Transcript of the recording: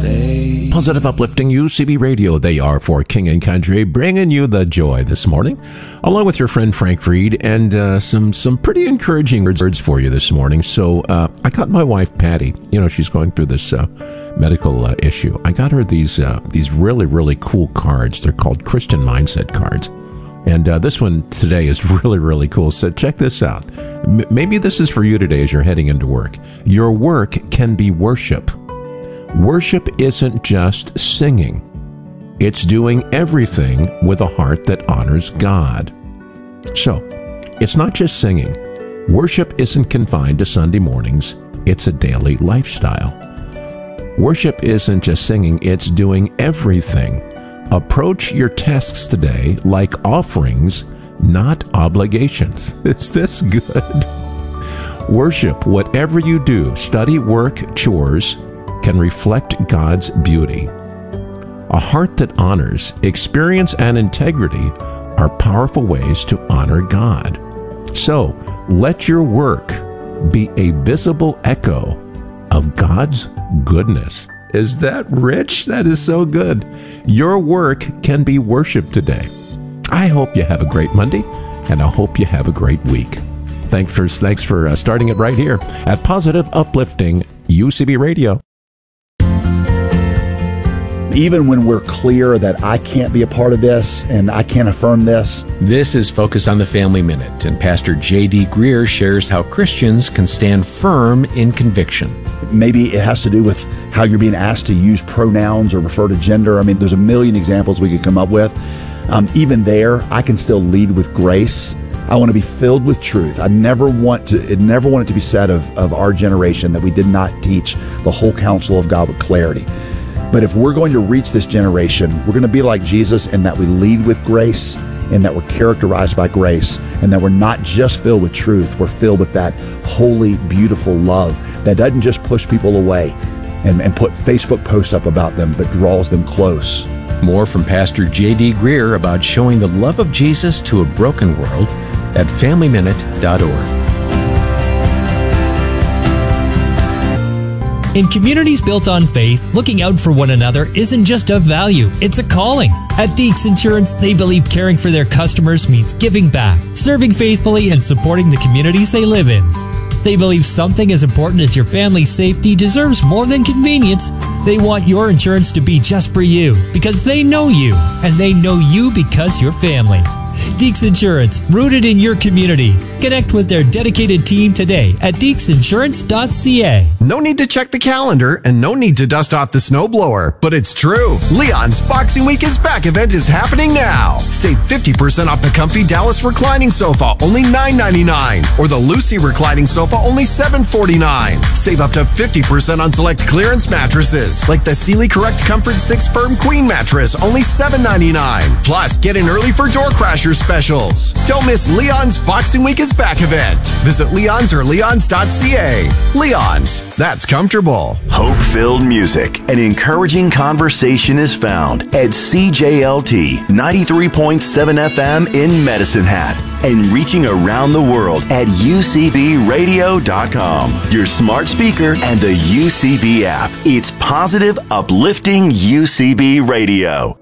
stay. Positive, uplifting UCB Radio. They are for King and Country, bringing you the joy this morning, along with your friend Frank Reed, and some pretty encouraging words for you this morning. So I got my wife Patty. You know, she's going through this medical issue. I got her these really, really cool cards. They're called Christian Mindset cards. And this one today is really, really cool. So check this out. Maybe this is for you today as you're heading into work. Your work can be worship. Worship isn't just singing. It's doing everything with a heart that honors God. So, it's not just singing. Worship isn't confined to Sunday mornings. It's a daily lifestyle. Worship isn't just singing. It's doing everything. Approach your tasks today like offerings, not obligations. Is this good? Worship, whatever you do, study, work, chores, can reflect God's beauty. A heart that honors, experience, and integrity are powerful ways to honor God. So, let your work be a visible echo of God's goodness. Is that rich? That is so good. Your work can be worship today. I hope you have a great Monday, and I hope you have a great week. Thanks for starting it right here at Positive Uplifting UCB Radio. Even when we're clear that I can't be a part of this and I can't affirm this. This is Focus on the Family Minute, and Pastor J.D. Greer shares how Christians can stand firm in conviction. Maybe it has to do with how you're being asked to use pronouns or refer to gender. I mean, there's a million examples we could come up with. Even there, I can still lead with grace. I want to be filled with truth. I never want it to be said of our generation that we did not teach the whole counsel of God with clarity. But if we're going to reach this generation, we're going to be like Jesus in that we lead with grace, and that we're characterized by grace, and that we're not just filled with truth, we're filled with that holy, beautiful love that doesn't just push people away and put Facebook posts up about them, but draws them close. More from Pastor J.D. Greer about showing the love of Jesus to a broken world at FamilyMinute.org. In communities built on faith, looking out for one another isn't just a value, it's a calling. At Deeks Insurance, they believe caring for their customers means giving back, serving faithfully, and supporting the communities they live in. They believe something as important as your family's safety deserves more than convenience. They want your insurance to be just for you because they know you, and they know you because you're family. Deeks Insurance, rooted in your community. Connect with their dedicated team today at deeksinsurance.ca. No need to check the calendar and no need to dust off the snowblower, but it's true. Leon's Boxing Week is Back event is happening now. Save 50% off the comfy Dallas reclining sofa, only $9.99, or the Lucy reclining sofa, only $7.49. Save up to 50% on select clearance mattresses, like the Sealy Correct Comfort 6 Firm Queen mattress, only $7.99. Plus, get in early for door crasher specials. Don't miss Leon's Boxing Week is Back event. Visit Leon's or leons.ca. Leon's, that's comfortable. Hope-filled music and encouraging conversation is found at CJLT 93.7 FM in Medicine Hat and reaching around the world at UCBradio.com, your smart speaker, and the UCB app. It's positive, uplifting UCB Radio.